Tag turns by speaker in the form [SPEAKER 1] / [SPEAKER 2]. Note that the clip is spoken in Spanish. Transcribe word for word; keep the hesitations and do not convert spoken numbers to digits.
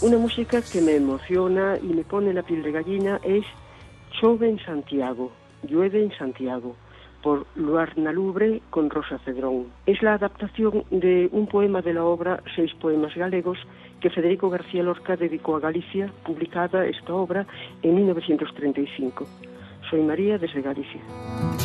[SPEAKER 1] Una música que me emociona y me pone la piel de gallina es Chove en Santiago, llueve en Santiago, por Luarna Lubre con Rosa Cedrón. Es la adaptación de un poema de la obra Seis poemas galegos que Federico García Lorca dedicó a Galicia, publicada esta obra en mil novecientos treinta y cinco. Soy María desde Galicia.